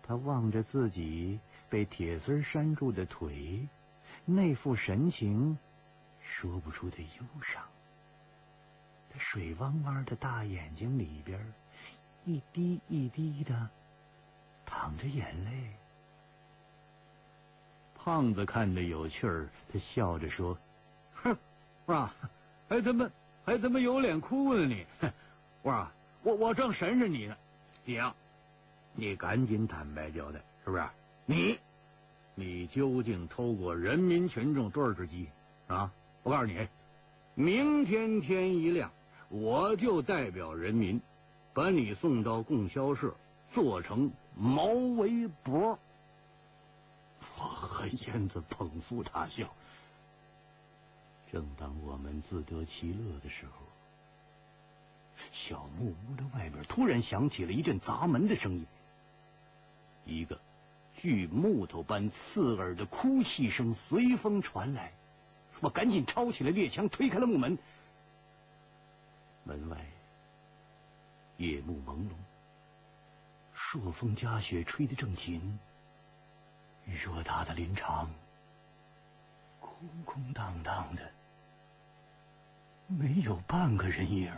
他望着自己被铁丝拴住的腿，那副神情说不出的忧伤。他水汪汪的大眼睛里边一滴一滴的淌着眼泪。胖子看得有趣儿，他笑着说：“哼，啊，还他妈有脸哭呢你！我正审视你呢，你赶紧坦白交代，是不是？你究竟偷过人民群众多少只鸡啊？我告诉你，明天天一亮，我就代表人民把你送到供销社，做成毛围脖。”我和燕子捧腹大笑。正当我们自得其乐的时候，小木屋的外面突然响起了一阵砸门的声音，一个锯木头般刺耳的哭泣声随风传来。我赶紧抄起了猎枪，推开了木门。门外夜幕朦胧，朔风夹雪吹得正紧，偌大的林场空空荡荡的，没有半个人影。